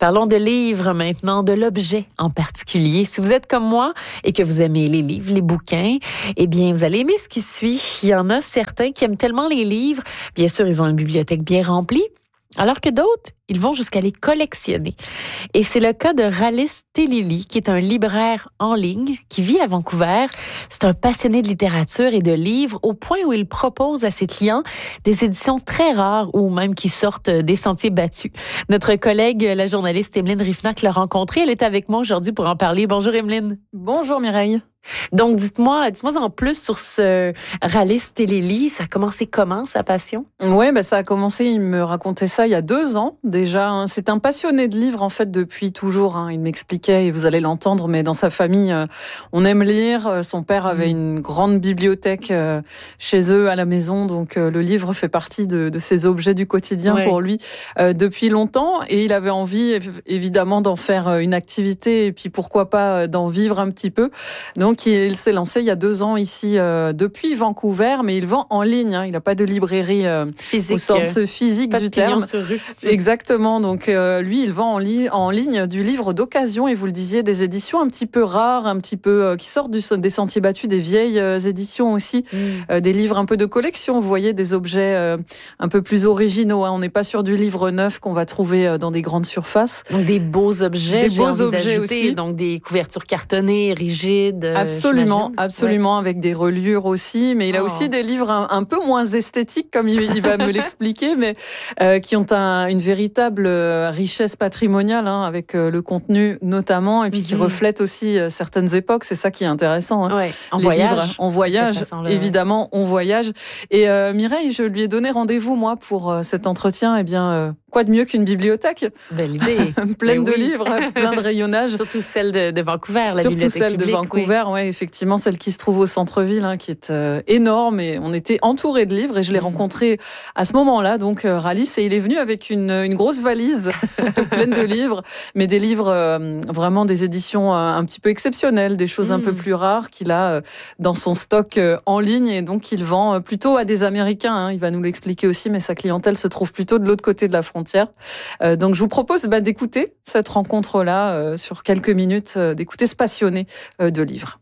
Parlons de livres maintenant, de l'objet en particulier. Si vous êtes comme moi et que vous aimez les livres, les bouquins, eh bien, vous allez aimer ce qui suit. Il y en a certains qui aiment tellement les livres. Bien sûr, ils ont une bibliothèque bien remplie. Alors que d'autres, ils vont jusqu'à les collectionner. Et c'est le cas de Rallis Telili, qui est un libraire en ligne qui vit à Vancouver. C'est un passionné de littérature et de livres au point où il propose à ses clients des éditions très rares ou même qui sortent des sentiers battus. Notre collègue, la journaliste Emeline Riffnac, l'a rencontrée. Elle est avec moi aujourd'hui pour en parler. Bonjour Emeline. Bonjour Mireille. Donc, dites-moi en plus sur ce Rallis Telili. Ça a commencé comment, sa passion? Oui, ça a commencé, il me racontait ça il y a 2 ans déjà. C'est un passionné de livres en fait depuis toujours. Il m'expliquait, et vous allez l'entendre, mais dans sa famille, on aime lire. Son père avait une grande bibliothèque chez eux à la maison, donc le livre fait partie de ces objets du quotidien pour lui depuis longtemps. Et il avait envie évidemment d'en faire une activité et puis pourquoi pas d'en vivre un petit peu. Donc, il s'est lancé il y a 2 ans ici, depuis Vancouver, mais il vend en ligne. Il n'a pas de librairie physique, au sens physique du terme. Sur rue. Exactement. Donc, lui, il vend en ligne du livre d'occasion, et vous le disiez, des éditions un petit peu rares, un petit peu qui sortent des sentiers battus, des vieilles éditions aussi, des livres un peu de collection. Vous voyez, des objets un peu plus originaux. On n'est pas sur du livre neuf qu'on va trouver dans des grandes surfaces. Donc, des beaux objets. Des beaux objets aussi. Donc, des couvertures cartonnées, rigides. Absolument, avec des reliures aussi. Mais il a aussi des livres un peu moins esthétiques, comme il va me l'expliquer, mais qui ont une véritable richesse patrimoniale, avec le contenu notamment, et puis qui reflètent aussi certaines époques. C'est ça qui est intéressant. En voyage. Livres, on voyage, évidemment, on voyage. Et Mireille, je lui ai donné rendez-vous, moi, pour cet entretien. Eh bien, quoi de mieux qu'une bibliothèque? Belle idée. Pleine de livres, plein de rayonnage. Surtout celle de Vancouver, la Surtout bibliothèque celle publique, de Vancouver, effectivement, celle qui se trouve au centre-ville, qui est énorme. Et on était entourés de livres, et je l'ai rencontré à ce moment-là, donc Rallis, et il est venu avec une grosse valise pleine de livres, mais des livres vraiment des éditions un petit peu exceptionnelles, des choses un peu plus rares qu'il a dans son stock en ligne, et donc il vend plutôt à des Américains. Il va nous l'expliquer aussi, mais sa clientèle se trouve plutôt de l'autre côté de la frontière. Donc je vous propose d'écouter cette rencontre-là sur quelques minutes, d'écouter ce passionné de livres.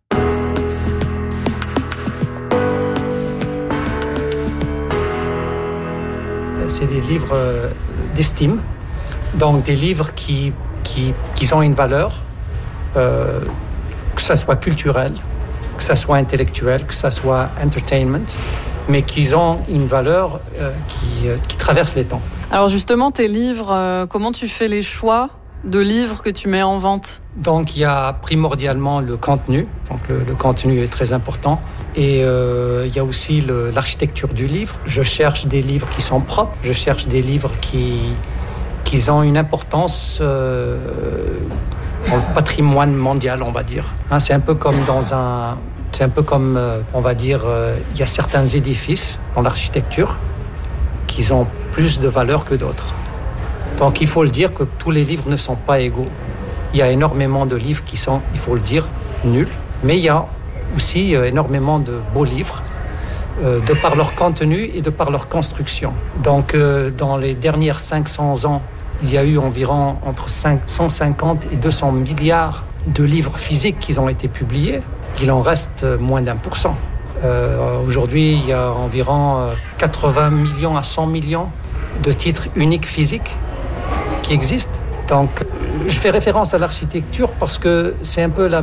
C'est des livres d'estime, donc des livres qui ont une valeur, que ça soit culturel, que ça soit intellectuel, que ça soit entertainment, mais qui ont une valeur qui traverse les temps. Alors justement, tes livres, comment tu fais les choix de livres que tu mets en vente? Donc il y a primordialement le contenu, donc le contenu est très important, et il y a aussi l'architecture du livre. Je cherche des livres qui sont propres, je cherche des livres qui ont une importance dans le patrimoine mondial, on va dire. C'est un peu comme on va dire, il y a certains édifices dans l'architecture qui ont plus de valeur que d'autres. Donc il faut le dire que tous les livres ne sont pas égaux. Il y a énormément de livres qui sont, il faut le dire, nuls, mais il y a aussi énormément de beaux livres de par leur contenu et de par leur construction. Donc dans les dernières 500 ans, il y a eu environ entre 150 et 200 milliards de livres physiques qui ont été publiés. Il en reste moins d'1%. Aujourd'hui, il y a environ 80 millions à 100 millions de titres uniques physiques qui existent. Donc, je fais référence à l'architecture parce que ça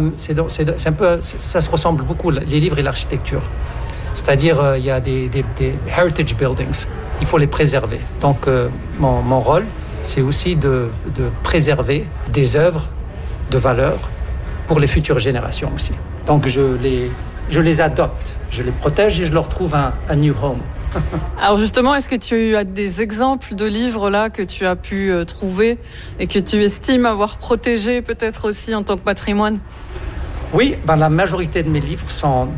se ressemble beaucoup, les livres et l'architecture. C'est-à-dire, il y a des heritage buildings. Il faut les préserver. Donc, mon rôle, c'est aussi de préserver des œuvres de valeur pour les futures générations aussi. Donc, je les adopte, je les protège et je leur trouve un new home. Alors justement, est-ce que tu as des exemples de livres là que tu as pu trouver et que tu estimes avoir protégés peut-être aussi en tant que patrimoine? Oui, la majorité de mes livres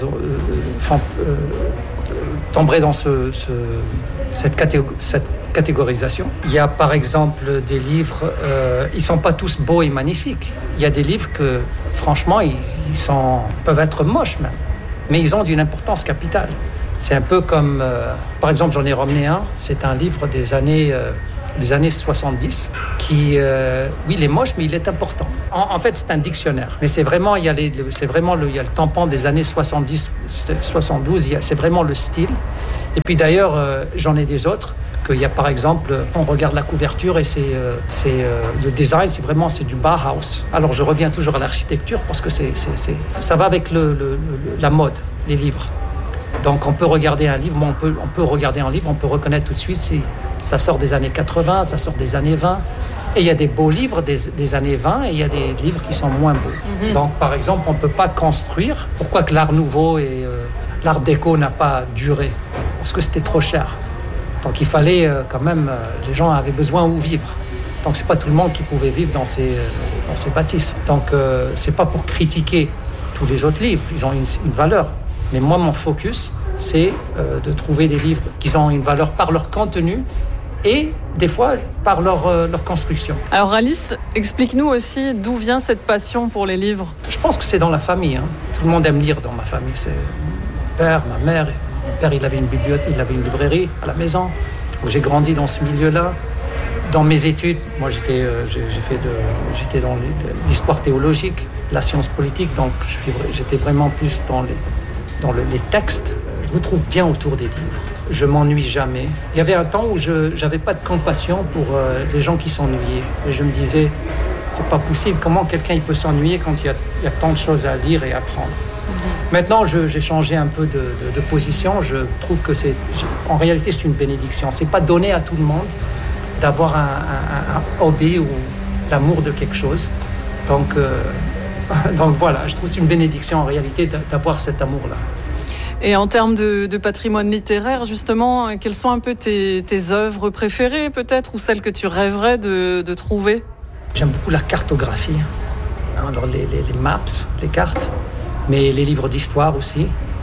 tomberaient dans cette catégorisation. Il y a par exemple des livres, ils ne sont pas tous beaux et magnifiques. Il y a des livres que franchement, ils peuvent être moches même, mais ils ont d'une importance capitale. C'est un peu comme, par exemple, j'en ai ramené un, c'est un livre des années des années 70 qui, oui, il est moche, mais il est important. En fait, c'est un dictionnaire. Mais c'est vraiment, il y a le tampon des années 70, 72, c'est vraiment le style. Et puis d'ailleurs, j'en ai des autres. Il y a par exemple, on regarde la couverture et le design, c'est du Bauhaus. Alors je reviens toujours à l'architecture parce que ça va avec la mode, les livres. Donc on peut regarder un livre, on peut regarder un livre, on peut reconnaître tout de suite si ça sort des années 80, ça sort des années 20. Et il y a des beaux livres des années 20 et il y a des livres qui sont moins beaux. Donc par exemple, on ne peut pas construire. Pourquoi que l'art nouveau et l'art déco n'a pas duré? Parce que c'était trop cher. Donc il fallait quand même, les gens avaient besoin où vivre. Donc c'est pas tout le monde qui pouvait vivre dans ces bâtisses. Donc c'est pas pour critiquer tous les autres livres, ils ont une valeur. Mais moi mon focus c'est de trouver des livres qui ont une valeur par leur contenu et des fois par leur construction. Alors Alice, explique-nous aussi d'où vient cette passion pour les livres. Je pense que c'est dans la famille. Hein. Tout le monde aime lire dans ma famille. C'est mon père, ma mère. Mon père, il avait une bibliothèque, il avait une librairie à la maison. Donc, j'ai grandi dans ce milieu-là. Dans mes études, moi j'étais dans l'histoire théologique, la science politique, donc j'étais vraiment plus dans les textes. Je me trouve bien autour des livres. Je m'ennuie jamais. Il y avait un temps où je n'avais pas de compassion pour les gens qui s'ennuyaient. Et je me disais, c'est pas possible. Comment quelqu'un il peut s'ennuyer quand il y a tant de choses à lire et à apprendre. Maintenant, j'ai changé un peu de position. Je trouve que en réalité, c'est une bénédiction. C'est pas donné à tout le monde d'avoir un hobby ou l'amour de quelque chose. Donc voilà, je trouve que c'est une bénédiction en réalité d'avoir cet amour-là. Et en termes de patrimoine littéraire, justement, quelles sont un peu tes œuvres préférées, peut-être, ou celles que tu rêverais de trouver? J'aime beaucoup la cartographie. Alors les maps, les cartes, mais les livres d'histoire aussi.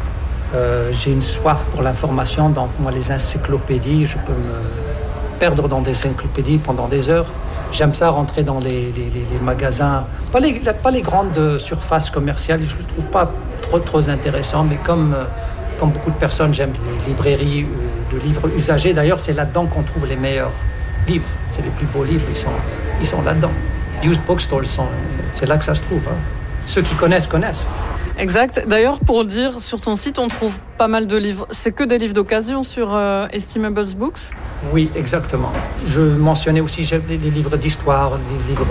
J'ai une soif pour l'information, donc moi les encyclopédies, je peux me perdre dans des encyclopédies pendant des heures. J'aime ça rentrer dans les magasins, pas les grandes surfaces commerciales, je ne les trouve pas trop intéressants, mais comme beaucoup de personnes, j'aime les librairies de livres usagés. D'ailleurs, c'est là-dedans qu'on trouve les meilleurs livres. C'est les plus beaux livres, ils sont là-dedans. Used bookstores, c'est là que ça se trouve. Hein. Ceux qui connaissent. Exact. D'ailleurs, pour le dire, sur ton site, on trouve pas mal de livres. C'est que des livres d'occasion sur Estimables Books? Oui, exactement. Je mentionnais aussi les livres d'histoire, les livres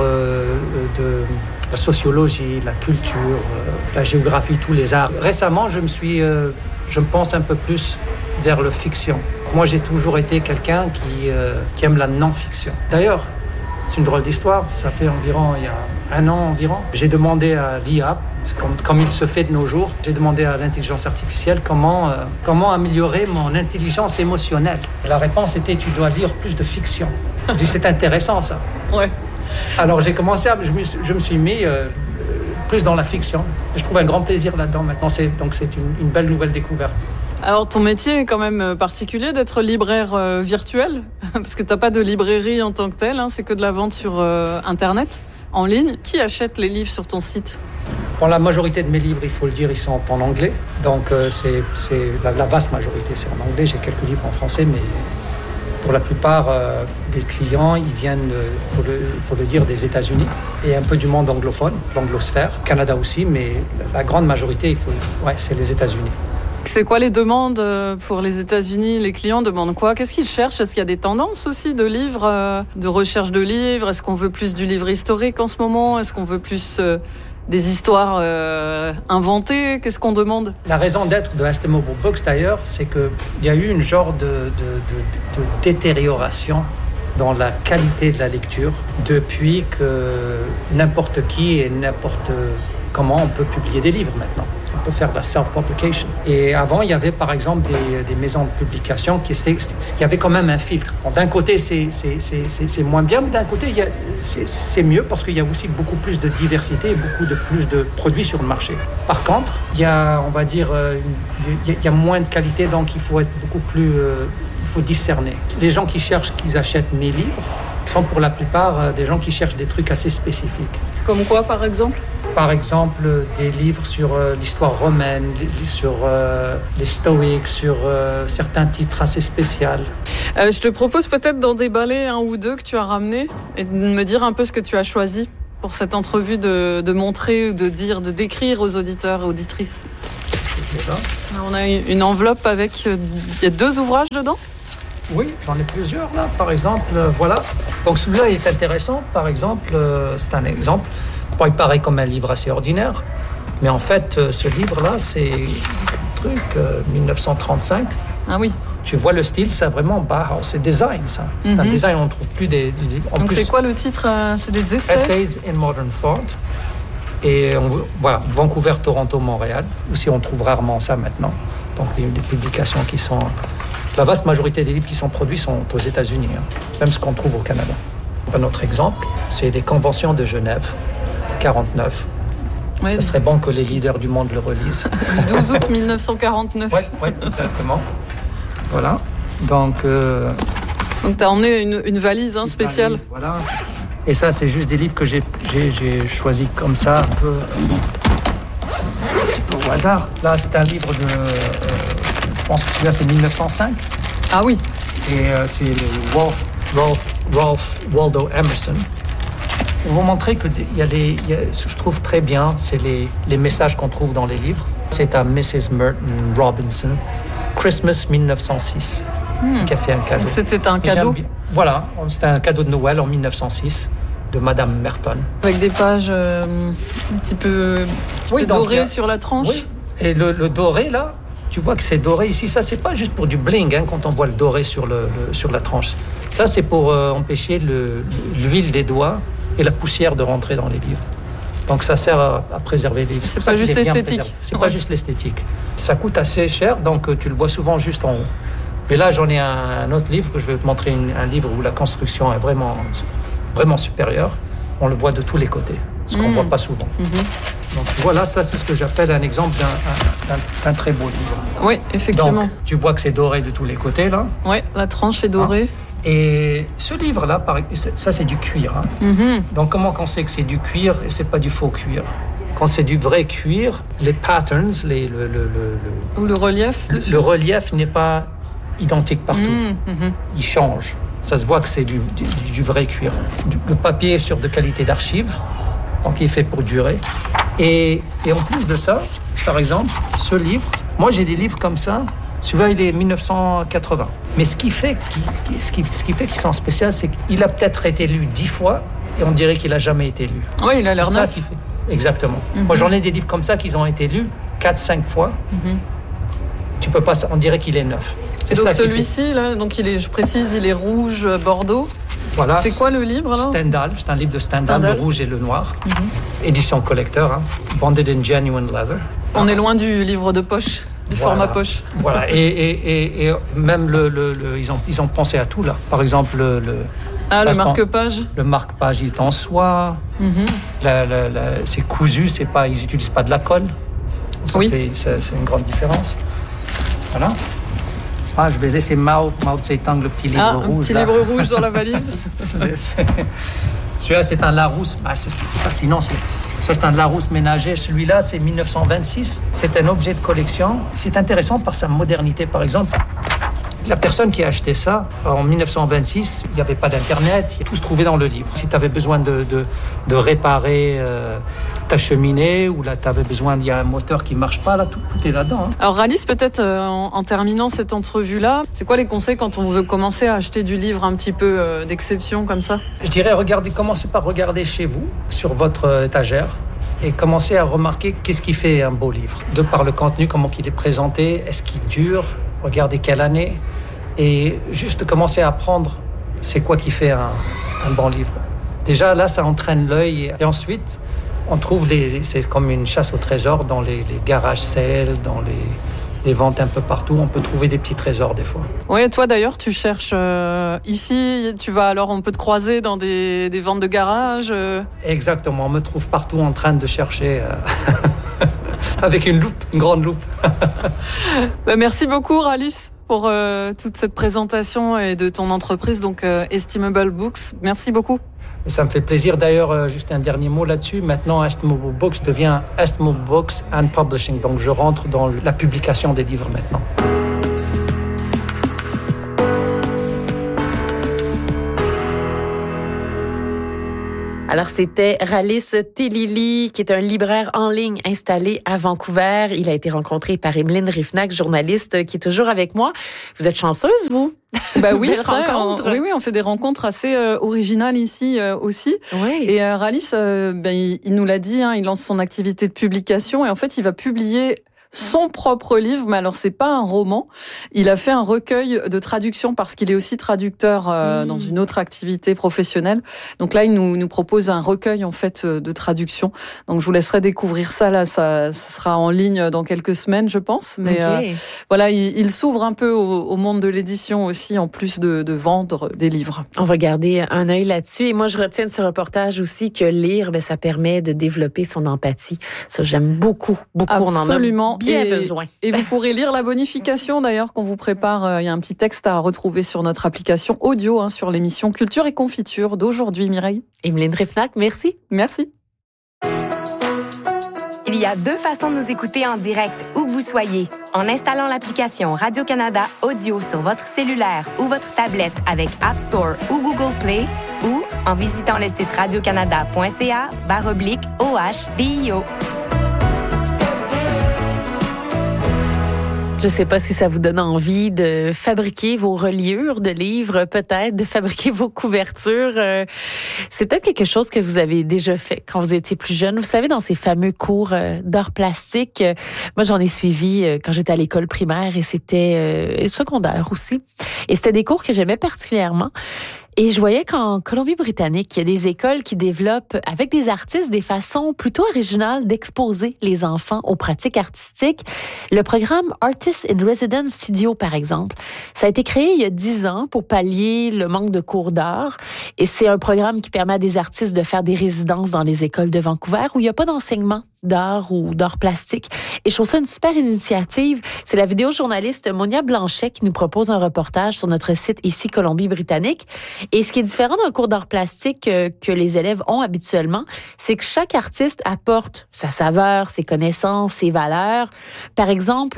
de la sociologie, la culture, la géographie, tous les arts. Récemment, je me pense un peu plus vers le fiction. Moi, j'ai toujours été quelqu'un qui aime la non-fiction. D'ailleurs, c'est une drôle d'histoire. Ça fait environ, il y a 1 an environ, j'ai demandé à l'IA, comme il se fait de nos jours, j'ai demandé à l'intelligence artificielle comment améliorer mon intelligence émotionnelle. Et la réponse était, tu dois lire plus de fiction. Je dis, c'est intéressant ça. Ouais. Alors j'ai commencé, je me suis mis plus dans la fiction. Je trouve un grand plaisir là-dedans maintenant. Donc c'est une belle nouvelle découverte. Alors ton métier est quand même particulier d'être libraire virtuel, parce que tu n'as pas de librairie en tant que telle, hein, c'est que de la vente sur Internet, en ligne. Qui achète les livres sur ton site? Bon, la majorité de mes livres, il faut le dire, ils sont en anglais. Donc c'est la vaste majorité, c'est en anglais. J'ai quelques livres en français, mais pour la plupart des clients, ils viennent, il faut le dire, des États-Unis et un peu du monde anglophone, l'anglosphère, Canada aussi, mais la grande majorité, c'est les États-Unis. C'est quoi les demandes pour les États-Unis? Les clients demandent quoi? Qu'est-ce qu'ils cherchent? Est-ce qu'il y a des tendances aussi de livres, de recherche de livres? Est-ce qu'on veut plus du livre historique en ce moment? Est-ce qu'on veut plus des histoires inventées? Qu'est-ce qu'on demande? La raison d'être de Estimable Books, d'ailleurs, c'est qu'il y a eu une genre de détérioration dans la qualité de la lecture depuis que n'importe qui et n'importe comment on peut publier des livres maintenant. On peut faire de la self-publication. Et avant, il y avait par exemple des maisons de publication qui avaient quand même un filtre. Bon, d'un côté, c'est moins bien, mais d'un côté, c'est mieux parce qu'il y a aussi beaucoup plus de diversité et plus de produits sur le marché. Par contre, il y a, on va dire, il y a moins de qualité, donc il faut être beaucoup plus... il faut discerner. Les gens qui achètent mes livres sont pour la plupart des gens qui cherchent des trucs assez spécifiques. Comme quoi, par exemple ? Par exemple, des livres sur l'histoire romaine, sur les stoïques, sur certains titres assez spéciaux. Je te propose peut-être d'en déballer un ou deux que tu as ramenés et de me dire un peu ce que tu as choisi pour cette entrevue, de montrer, de dire, de décrire aux auditeurs et auditrices. On a une enveloppe avec... Il y a 2 ouvrages dedans ? Oui, j'en ai plusieurs là. Par exemple, voilà. Donc celui-là est intéressant. Par exemple, c'est un exemple. Bon, il paraît comme un livre assez ordinaire, mais en fait, ce livre-là, c'est un truc 1935. Ah oui. Tu vois le style, c'est vraiment Bauhaus, c'est design, ça. C'est un design, on ne trouve plus des livres. Donc c'est quoi le titre ? C'est des essais ? Essays in Modern Thought. Et voilà, Vancouver, Toronto, Montréal. Aussi, on trouve rarement ça maintenant. Donc des publications qui sont... La vaste majorité des livres qui sont produits sont aux États-Unis, hein, même ce qu'on trouve au Canada. Un autre exemple, c'est les conventions de Genève, 49. Ouais. Ce serait bon que les leaders du monde le relisent. Le 12 août 1949. Oui, exactement. Voilà. Donc tu as emmené une valise spéciale. Valise, voilà. Et ça, c'est juste des livres que j'ai choisis comme ça, un petit peu au hasard. Là, c'est un livre de... je pense que celui-là, c'est 1905. Ah oui. Et c'est le Ralph Waldo Emerson. Pour vous montrer que ce que je trouve très bien, c'est les messages qu'on trouve dans les livres. C'est à Mrs. Merton Robinson, Christmas 1906, qui a fait un cadeau. C'était un cadeau ? Voilà, c'était un cadeau de Noël en 1906 de Madame Merton. Avec des pages un petit peu dorées sur la tranche. Oui, et le doré là, tu vois que c'est doré ici. Ça, c'est pas juste pour du bling quand on voit le doré sur la tranche. Ça, c'est pour empêcher l'huile des doigts et la poussière de rentrer dans les livres. Donc ça sert à préserver les livres. C'est pas juste l'esthétique. C'est pas juste l'esthétique. Ça coûte assez cher, donc tu le vois souvent juste en haut. Mais là, j'en ai un autre livre que je vais te montrer, un livre où la construction est vraiment, vraiment supérieure. On le voit de tous les côtés, ce qu'on ne voit pas souvent. Donc voilà, ça c'est ce que j'appelle un exemple d'un très beau livre. Oui, effectivement. Donc, tu vois que c'est doré de tous les côtés là. Oui, la tranche est dorée. Et ce livre-là, ça c'est du cuir. Donc comment on sait que c'est du cuir et c'est pas du faux cuir ? Quand c'est du vrai cuir, les patterns, le relief dessus. Le relief n'est pas identique partout. Il change. Ça se voit que c'est du vrai cuir. Le papier est sur de qualité d'archives, donc il est fait pour durer. Et en plus de ça, par exemple, ce livre, moi j'ai des livres comme ça. Celui-là, il est 1980. Mais ce qui fait qu'ils sont spéciaux, c'est qu'il a peut-être été lu 10 fois et on dirait qu'il n'a jamais été lu. Oui, il a l'air neuf. Exactement. Moi, j'en ai des livres comme ça qui ont été lus 4-5 fois. Tu peux pas, on dirait qu'il est neuf. C'est donc celui-ci, là, donc je précise, il est rouge bordeaux. Voilà. C'est quoi le livre alors ? Stendhal, c'est un livre de Stendhal, le rouge et le noir. Édition collector, bonded in genuine leather. On est loin du livre de poche. Du format poche. Voilà, et même ils ont pensé à tout là. Par exemple, le marque-page. Le marque-page, il est en soie. C'est cousu, ils n'utilisent pas de la colle. C'est une grande différence. Voilà. Je vais laisser Mao Tse-tung, le petit livre rouge. Un petit livre rouge dans la valise. Celui-là, c'est un Larousse. C'est fascinant, celui-là. Ça, c'est un Larousse ménager. Celui-là, c'est 1926. C'est un objet de collection. C'est intéressant par sa modernité. Par exemple, la personne qui a acheté ça, en 1926, il n'y avait pas d'Internet. Tout se trouvait dans le livre. Si tu avais besoin de réparer ta cheminée, ou là, tu avais besoin, il y a un moteur qui ne marche pas, là, tout est là-dedans. Alors, Ralice, peut-être en terminant cette entrevue-là, c'est quoi les conseils quand on veut commencer à acheter du livre un petit peu d'exception comme ça ? Je dirais, commencez par regarder chez vous, sur votre étagère, et commencez à remarquer qu'est-ce qui fait un beau livre. De par le contenu, comment il est présenté, est-ce qu'il dure, regardez quelle année, et juste commencer à apprendre c'est quoi qui fait un bon livre. Déjà, là, ça entraîne l'œil, et ensuite, on trouve c'est comme une chasse au trésor dans les garages sales, dans les ventes un peu partout. On peut trouver des petits trésors des fois. Oui, toi d'ailleurs, tu cherches ici, on peut te croiser dans des ventes de garage. Exactement, on me trouve partout en train de chercher avec une loupe, une grande loupe. Merci beaucoup, Ralice. pour toute cette présentation et de ton entreprise, donc Estimable Books. Merci beaucoup. Ça me fait plaisir. D'ailleurs, juste un dernier mot là-dessus. Maintenant, Estimable Books devient Estimable Books and Publishing. Donc, je rentre dans la publication des livres maintenant. Alors, c'était Rallis Tillili, qui est un libraire en ligne installé à Vancouver. Il a été rencontré par Emeline Rifnac, journaliste, qui est toujours avec moi. Vous êtes chanceuse, vous? Bah oui, oui, on fait des rencontres assez originales ici aussi. Oui. Et Rallis, il nous l'a dit, il lance son activité de publication et en fait, il va publier son propre livre, mais alors c'est pas un roman. Il a fait un recueil de traduction parce qu'il est aussi traducteur dans une autre activité professionnelle. Donc là, il nous propose un recueil en fait de traduction. Donc je vous laisserai découvrir ça là. Ça sera en ligne dans quelques semaines, je pense. Mais voilà, il s'ouvre un peu au monde de l'édition aussi, en plus de vendre des livres. On va garder un œil là-dessus. Et moi, je retiens de ce reportage aussi que lire, ça permet de développer son empathie. Ça, j'aime beaucoup. Absolument. On en a besoin. Et vous pourrez lire la bonification d'ailleurs qu'on vous prépare. Il y a un petit texte à retrouver sur notre application audio sur l'émission Culture et Confiture d'aujourd'hui, Mireille. Emeline Rifnac, merci. Merci. Il y a 2 façons de nous écouter en direct, où que vous soyez. En installant l'application Radio-Canada Audio sur votre cellulaire ou votre tablette avec App Store ou Google Play, ou en visitant le site radiocanada.ca/OHDIO. Je ne sais pas si ça vous donne envie de fabriquer vos reliures de livres, peut-être, de fabriquer vos couvertures. C'est peut-être quelque chose que vous avez déjà fait quand vous étiez plus jeune. Vous savez, dans ces fameux cours d'art plastique, moi j'en ai suivi quand j'étais à l'école primaire et c'était secondaire aussi. Et c'était des cours que j'aimais particulièrement. Et je voyais qu'en Colombie-Britannique, il y a des écoles qui développent avec des artistes des façons plutôt originales d'exposer les enfants aux pratiques artistiques. Le programme Artists in Residence Studio, par exemple, ça a été créé il y a 10 ans pour pallier le manque de cours d'art. Et c'est un programme qui permet à des artistes de faire des résidences dans les écoles de Vancouver où il n'y a pas d'enseignement d'art ou d'art plastique. Et je trouve ça une super initiative. C'est la vidéojournaliste Monia Blanchet qui nous propose un reportage sur notre site ici, Colombie-Britannique. Et ce qui est différent d'un cours d'art plastique que les élèves ont habituellement, c'est que chaque artiste apporte sa saveur, ses connaissances, ses valeurs. Par exemple,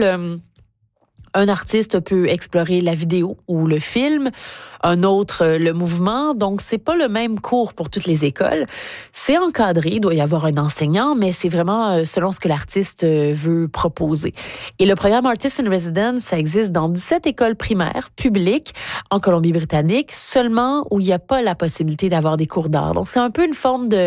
un artiste peut explorer la vidéo ou le film, un autre le mouvement. Donc, c'est pas le même cours pour toutes les écoles. C'est encadré, il doit y avoir un enseignant, mais c'est vraiment selon ce que l'artiste veut proposer. Et le programme Artists in Residence, ça existe dans 17 écoles primaires publiques en Colombie-Britannique, seulement où il n'y a pas la possibilité d'avoir des cours d'art. Donc, c'est un peu une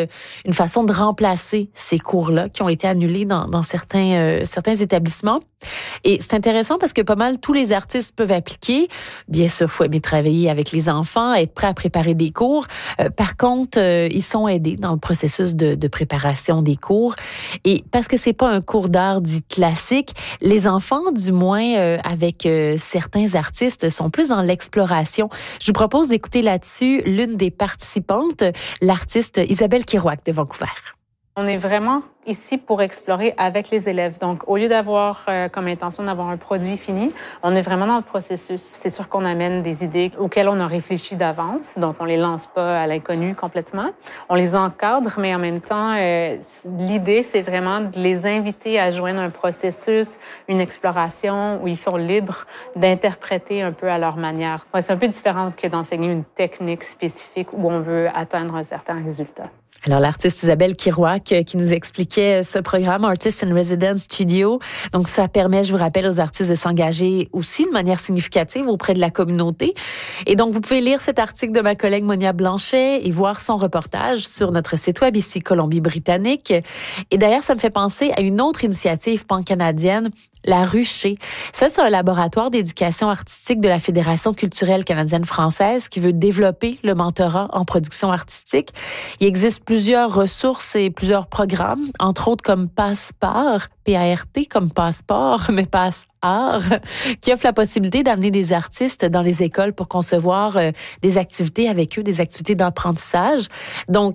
façon de remplacer ces cours-là qui ont été annulés dans certains établissements. Et c'est intéressant parce que pas mal tous les artistes peuvent appliquer. Bien sûr, il faut aimer travailler avec les enfants, être prêt à préparer des cours. Par contre, ils sont aidés dans le processus de préparation des cours. Et parce que c'est pas un cours d'art dit classique, les enfants, du moins avec certains artistes, sont plus dans l'exploration. Je vous propose d'écouter là-dessus l'une des participantes, l'artiste Isabelle Kerouac de Vancouver. On est vraiment ici pour explorer avec les élèves. Donc, au lieu d'avoir comme intention d'avoir un produit fini, on est vraiment dans le processus. C'est sûr qu'on amène des idées auxquelles on a réfléchi d'avance. Donc, on les lance pas à l'inconnu complètement. On les encadre, mais en même temps, l'idée, c'est vraiment de les inviter à joindre un processus, une exploration où ils sont libres d'interpréter un peu à leur manière. Ouais, c'est un peu différent que d'enseigner une technique spécifique où on veut atteindre un certain résultat. Alors, l'artiste Isabelle Kerouac qui nous expliquait ce programme Artists in Residence Studio. Donc, ça permet, je vous rappelle, aux artistes de s'engager aussi de manière significative auprès de la communauté. Et donc, vous pouvez lire cet article de ma collègue Monia Blanchet et voir son reportage sur notre site web ici, Colombie-Britannique. Et d'ailleurs, ça me fait penser à une autre initiative pan-canadienne, La Ruchée. Ça, c'est un laboratoire d'éducation artistique de la Fédération culturelle canadienne-française qui veut développer le mentorat en production artistique. Il existe plusieurs ressources et plusieurs programmes, entre autres comme Passepart, P-A-R-T, comme passeport, mais Passe-Art, qui offre la possibilité d'amener des artistes dans les écoles pour concevoir des activités avec eux, des activités d'apprentissage. Donc,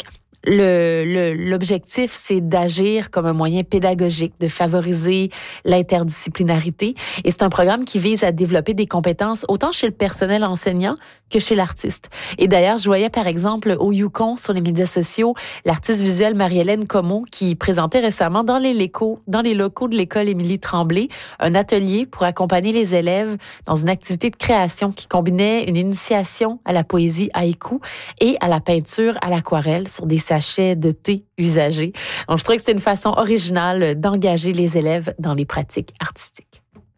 L'objectif, c'est d'agir comme un moyen pédagogique, de favoriser l'interdisciplinarité. Et c'est un programme qui vise à développer des compétences autant chez le personnel enseignant que chez l'artiste. Et d'ailleurs, je voyais par exemple au Yukon, sur les médias sociaux, l'artiste visuelle Marie-Hélène Comeau qui présentait récemment dans les locaux de l'école Émilie Tremblay un atelier pour accompagner les élèves dans une activité de création qui combinait une initiation à la poésie haïku et à la peinture à l'aquarelle sur des sachets de thé usagés. Donc, je trouvais que c'était une façon originale d'engager les élèves dans les pratiques artistiques.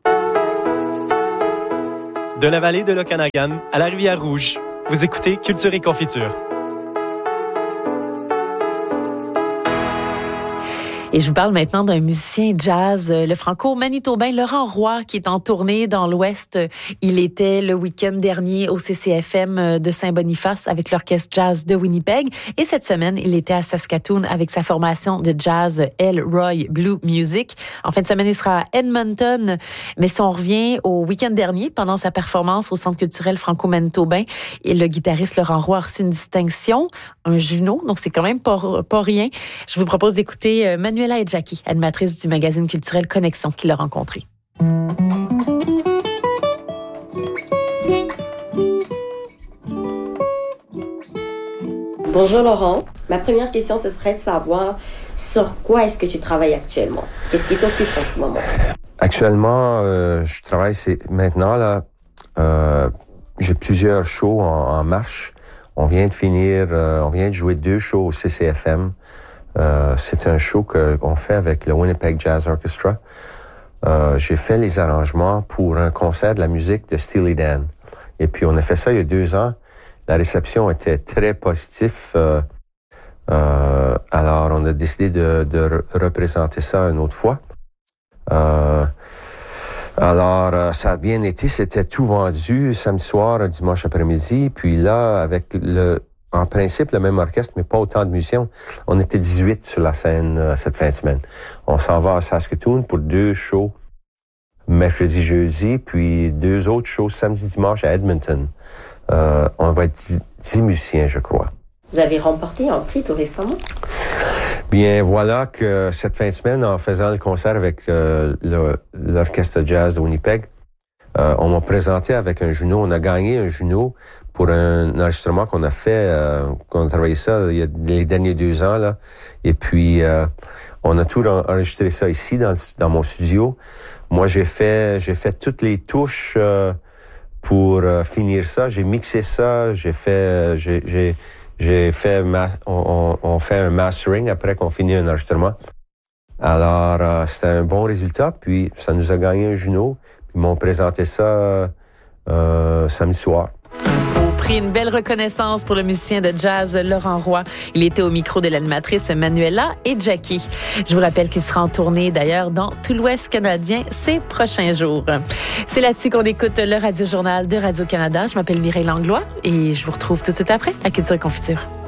De la vallée de l'Okanagan à la rivière Rouge, vous écoutez Culture et Confiture. Et je vous parle maintenant d'un musicien jazz, le franco-manitobain Laurent Roy, qui est en tournée dans l'Ouest. Il était le week-end dernier au CCFM de Saint-Boniface avec l'orchestre jazz de Winnipeg. Et cette semaine, il était à Saskatoon avec sa formation de jazz L. Roy Blue Music. En fin de semaine, il sera à Edmonton. Mais si on revient au week-end dernier, pendant sa performance au Centre culturel franco-manitobain, et le guitariste Laurent Roy a reçu une distinction, un Juno, donc c'est quand même pas rien. Je vous propose d'écouter Manuela Jackie, animatrice du magazine culturel Connexion, qui l'a rencontré. Bonjour Laurent. Ma première question, ce serait de savoir sur quoi est-ce que tu travailles actuellement? Qu'est-ce qui t'occupe en ce moment? Actuellement, je travaille maintenant là. J'ai plusieurs shows en marche. On vient de jouer 2 shows au CCFM. C'est un show qu'on fait avec le Winnipeg Jazz Orchestra. J'ai fait les arrangements pour un concert de la musique de Steely Dan. Et puis, on a fait ça il y a 2 ans. La réception était très positive. Alors, on a décidé de représenter ça une autre fois. Alors, ça a bien été. C'était tout vendu samedi soir, dimanche après-midi. Puis là, avec en principe, le même orchestre, mais pas autant de musiciens. On était 18 sur la scène cette fin de semaine. On s'en va à Saskatoon pour 2 shows, mercredi, jeudi, puis 2 autres shows, samedi, dimanche à Edmonton. On va être 10 musiciens, je crois. Vous avez remporté un prix tout récemment? Bien, voilà que cette fin de semaine, en faisant le concert avec l'orchestre jazz de Winnipeg, on m'a présenté avec un Juno. On a gagné un Juno pour un enregistrement qu'on a fait, qu'on a travaillé ça il y a les derniers 2 ans, là. Et puis, on a tout enregistré ça ici, dans mon studio. Moi, j'ai fait toutes les touches pour finir ça. J'ai mixé ça. On fait un mastering après qu'on finit un enregistrement. Alors, c'était un bon résultat. Puis, ça nous a gagné un Juno. Ils m'ont présenté ça samedi soir. Une belle reconnaissance pour le musicien de jazz Laurent Roy. Il était au micro de l'animatrice Manuela et Jackie. Je vous rappelle qu'il sera en tournée d'ailleurs dans tout l'Ouest canadien ces prochains jours. C'est là-dessus qu'on écoute le Radio-Journal de Radio-Canada. Je m'appelle Mireille Langlois et je vous retrouve tout de suite après à Culture et Confiture.